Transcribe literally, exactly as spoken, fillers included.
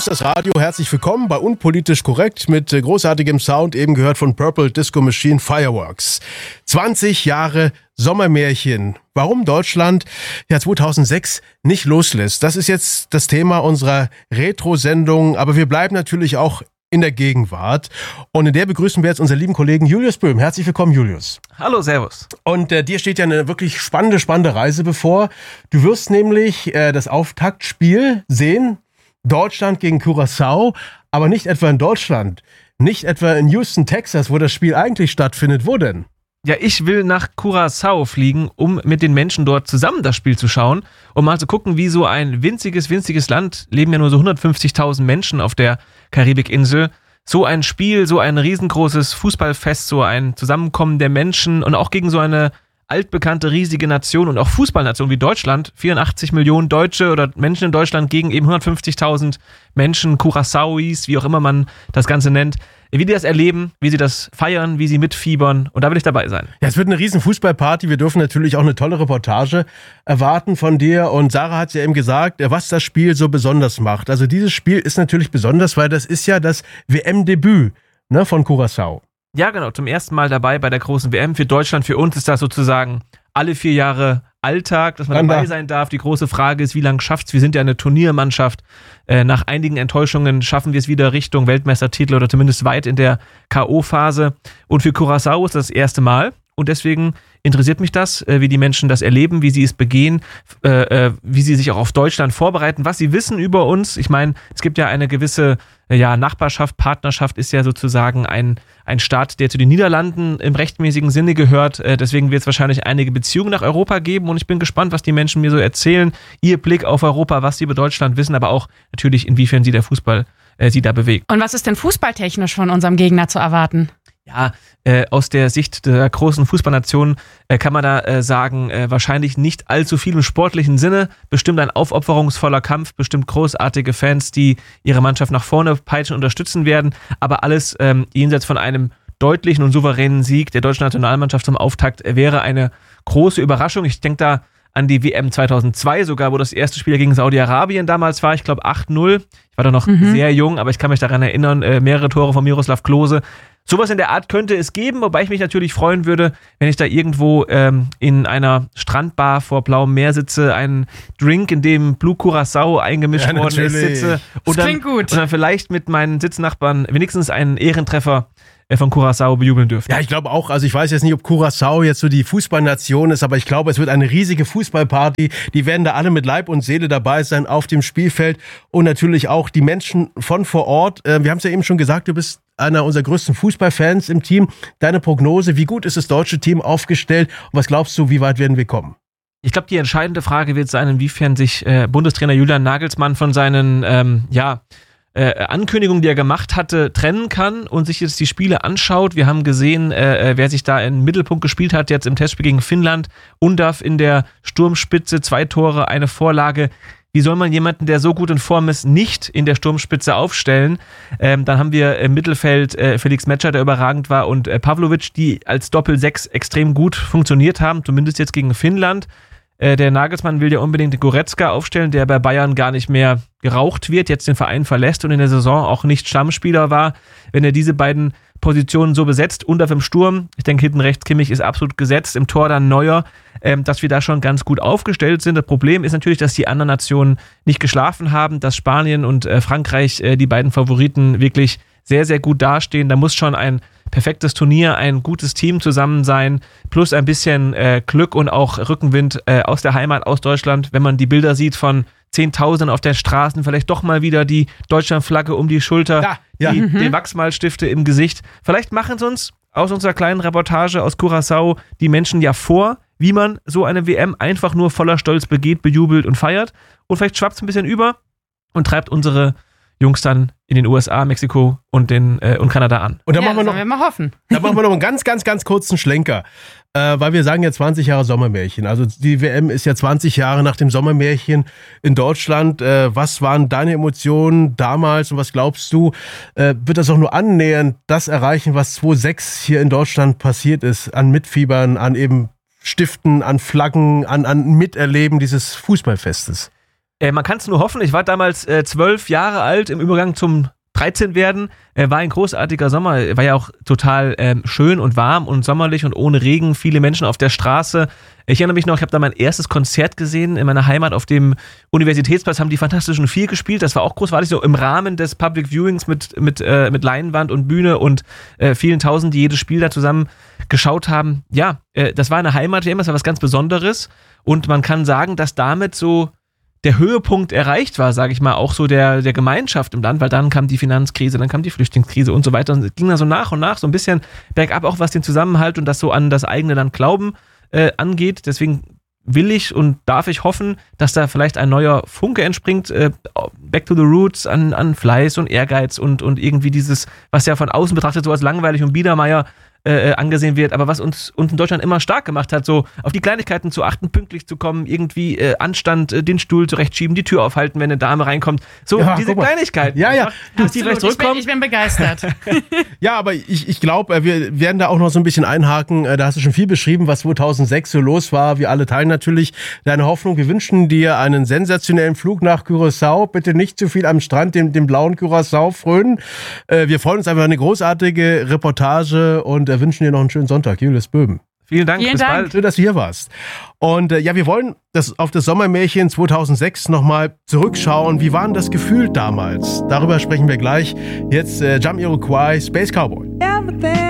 ist das Radio. Herzlich willkommen bei Unpolitisch Korrekt mit großartigem Sound, eben gehört von Purple Disco Machine Fireworks. zwanzig Jahre Sommermärchen. Warum Deutschland ja zweitausendsechs nicht loslässt, das ist jetzt das Thema unserer Retro-Sendung, aber wir bleiben natürlich auch in der Gegenwart. Und in der begrüßen wir jetzt unseren lieben Kollegen Julius Böhm. Herzlich willkommen, Julius. Hallo, servus. Und äh, dir steht ja eine wirklich spannende, spannende Reise bevor. Du wirst nämlich äh, das Auftaktspiel sehen, Deutschland gegen Curaçao, aber nicht etwa in Deutschland, nicht etwa in Houston, Texas, wo das Spiel eigentlich stattfindet. Wo denn? Ja, ich will nach Curaçao fliegen, um mit den Menschen dort zusammen das Spiel zu schauen, um mal zu gucken, wie so ein winziges, winziges Land, leben ja nur so hundertfünfzigtausend Menschen auf der Karibikinsel, so ein Spiel, so ein riesengroßes Fußballfest, so ein Zusammenkommen der Menschen und auch gegen so eine altbekannte, riesige Nation und auch Fußballnation wie Deutschland, vierundachtzig Millionen Deutsche oder Menschen in Deutschland gegen eben hundertfünfzigtausend Menschen, Curaçaois, wie auch immer man das Ganze nennt, wie die das erleben, wie sie das feiern, wie sie mitfiebern, und da will ich dabei sein. Ja, es wird eine riesen Fußballparty, wir dürfen natürlich auch eine tolle Reportage erwarten von dir, und Sarah hat ja eben gesagt, was das Spiel so besonders macht. Also dieses Spiel ist natürlich besonders, weil das ist ja das W M-Debüt, ne, von Curaçao. Ja, genau, zum ersten Mal dabei bei der großen W M. Für Deutschland, für uns ist das sozusagen alle vier Jahre Alltag, dass man Dann dabei da. sein darf. Die große Frage ist, wie lange schafft's? Wir sind ja eine Turniermannschaft. Äh, nach einigen Enttäuschungen schaffen wir es wieder Richtung Weltmeistertitel oder zumindest weit in der K O-Phase. Und für Curaçao ist das das erste Mal. Und deswegen interessiert mich das, äh, wie die Menschen das erleben, wie sie es begehen, äh, äh, wie sie sich auch auf Deutschland vorbereiten, was sie wissen über uns. Ich meine, es gibt ja eine gewisse äh, ja, Nachbarschaft, Partnerschaft ist ja sozusagen ein, ein Staat, der zu den Niederlanden im rechtmäßigen Sinne gehört. Äh, deswegen wird es wahrscheinlich einige Beziehungen nach Europa geben, und ich bin gespannt, was die Menschen mir so erzählen. Ihr Blick auf Europa, was sie über Deutschland wissen, aber auch natürlich, inwiefern sie der Fußball äh, sie da bewegt. Und was ist denn fußballtechnisch von unserem Gegner zu erwarten? Ja, äh, aus der Sicht der großen Fußballnation äh, kann man da äh, sagen, äh, wahrscheinlich nicht allzu viel im sportlichen Sinne, bestimmt ein aufopferungsvoller Kampf, bestimmt großartige Fans, die ihre Mannschaft nach vorne peitschen, unterstützen werden, aber alles ähm, jenseits von einem deutlichen und souveränen Sieg der deutschen Nationalmannschaft zum Auftakt äh, wäre eine große Überraschung. Ich denke da an die W M zweitausendzwei sogar, wo das erste Spiel gegen Saudi-Arabien damals war, ich glaube acht null. Ich war da noch mhm. sehr jung, aber ich kann mich daran erinnern, äh, mehrere Tore von Miroslav Klose. Sowas in der Art könnte es geben, wobei ich mich natürlich freuen würde, wenn ich da irgendwo ähm, in einer Strandbar vor blauem Meer sitze, einen Drink, in dem Blue Curaçao eingemischt ja, worden ist, sitze. Und das dann, klingt gut. Und dann vielleicht mit meinen Sitznachbarn wenigstens einen Ehrentreffer von Curaçao bejubeln dürfen. Ja, ich glaube auch, also ich weiß jetzt nicht, ob Curaçao jetzt so die Fußballnation ist, aber ich glaube, es wird eine riesige Fußballparty. Die werden da alle mit Leib und Seele dabei sein auf dem Spielfeld, und natürlich auch die Menschen von vor Ort. Wir haben es ja eben schon gesagt, du bist einer unserer größten Fußballfans im Team. Deine Prognose, wie gut ist das deutsche Team aufgestellt, und was glaubst du, wie weit werden wir kommen? Ich glaube, die entscheidende Frage wird sein, inwiefern sich äh, Bundestrainer Julian Nagelsmann von seinen, ähm, ja, Äh, Ankündigung, die er gemacht hatte, trennen kann und sich jetzt die Spiele anschaut. Wir haben gesehen, äh, wer sich da im Mittelpunkt gespielt hat, jetzt im Testspiel gegen Finnland. Undav in der Sturmspitze, zwei Tore, eine Vorlage. Wie soll man jemanden, der so gut in Form ist, nicht in der Sturmspitze aufstellen? Ähm, dann haben wir im Mittelfeld äh, Felix Metscher, der überragend war, und äh, Pavlovic, die als Doppel-Sechs extrem gut funktioniert haben, zumindest jetzt gegen Finnland. Äh, der Nagelsmann will ja unbedingt den Goretzka aufstellen, der bei Bayern gar nicht mehr geraucht wird, jetzt den Verein verlässt und in der Saison auch nicht Stammspieler war. Wenn er diese beiden Positionen so besetzt, Undav im Sturm, ich denke hinten rechts Kimmich ist absolut gesetzt, im Tor dann Neuer, ähm, dass wir da schon ganz gut aufgestellt sind. Das Problem ist natürlich, dass die anderen Nationen nicht geschlafen haben, dass Spanien und äh, Frankreich, äh, die beiden Favoriten, wirklich sehr, sehr gut dastehen. Da muss schon ein perfektes Turnier, ein gutes Team zusammen sein, plus ein bisschen äh, Glück und auch Rückenwind äh, aus der Heimat, aus Deutschland. Wenn man die Bilder sieht von Zehntausenden auf den Straßen, vielleicht doch mal wieder die Deutschlandflagge um die Schulter, ja, ja. die, Mhm. die Wachsmalstifte im Gesicht. Vielleicht machen es uns aus unserer kleinen Reportage aus Curaçao die Menschen ja vor, wie man so eine W M einfach nur voller Stolz begeht, bejubelt und feiert. Und vielleicht schwappt es ein bisschen über und treibt unsere Jungs dann in den U S A, Mexiko und, den, äh, und Kanada an. Und dann ja, machen wir noch, wir mal hoffen. dann machen wir noch einen ganz, ganz, ganz kurzen Schlenker, äh, weil wir sagen ja zwanzig Jahre Sommermärchen. Also die W M ist ja zwanzig Jahre nach dem Sommermärchen in Deutschland. Äh, was waren deine Emotionen damals und was glaubst du, äh, wird das auch nur annähernd das erreichen, was zweitausendsechs hier in Deutschland passiert ist, an Mitfiebern, an eben Stiften, an Flaggen, an, an Miterleben dieses Fußballfestes? Äh, man kann es nur hoffen. Ich war damals äh, zwölf Jahre alt im Übergang zum dreizehn werden. Äh, war ein großartiger Sommer. War ja auch total ähm, schön und warm und sommerlich und ohne Regen. Viele Menschen auf der Straße. Ich erinnere mich noch, ich habe da mein erstes Konzert gesehen in meiner Heimat auf dem Universitätsplatz, haben die Fantastischen Vier gespielt. Das war auch großartig, so im Rahmen des Public Viewings mit, mit, äh, mit Leinwand und Bühne und äh, vielen Tausend, die jedes Spiel da zusammen geschaut haben. Ja, äh, das war eine Heimat, das war was ganz Besonderes. Und man kann sagen, dass damit so der Höhepunkt erreicht war, sage ich mal, auch so der, der Gemeinschaft im Land, weil dann kam die Finanzkrise, dann kam die Flüchtlingskrise und so weiter und es ging dann so nach und nach so ein bisschen bergab, auch was den Zusammenhalt und das so an das eigene Land Glauben äh, angeht. Deswegen will ich und darf ich hoffen, dass da vielleicht ein neuer Funke entspringt, äh, back to the roots an, an Fleiß und Ehrgeiz und, und irgendwie dieses, was ja von außen betrachtet so als langweilig und Biedermeier Äh, angesehen wird, aber was uns, uns in Deutschland immer stark gemacht hat, so auf die Kleinigkeiten zu achten, pünktlich zu kommen, irgendwie äh, Anstand, äh, den Stuhl zurechtschieben, die Tür aufhalten, wenn eine Dame reinkommt. So, ja, diese Kleinigkeiten. Ja, ja. Dass die vielleicht zurückkommen. Ich bin, ich bin begeistert. Ja, aber ich, ich glaube, wir werden da auch noch so ein bisschen einhaken. Da hast du schon viel beschrieben, was zweitausendsechs so los war. Wir alle teilen natürlich deine Hoffnung. Wir wünschen dir einen sensationellen Flug nach Curaçao. Bitte nicht zu viel am Strand, dem, dem blauen Curaçao frönen. Wir freuen uns einfach eine großartige Reportage und wünschen dir noch einen schönen Sonntag. Julius Böhm. Vielen Dank, Vielen bis Dank. bald. Schön, dass du hier warst. Und äh, ja, wir wollen das, auf das Sommermärchen zweitausendsechs nochmal zurückschauen. Wie war denn das Gefühl damals? Darüber sprechen wir gleich. Jetzt äh, Jamiroquai, Space Cowboy.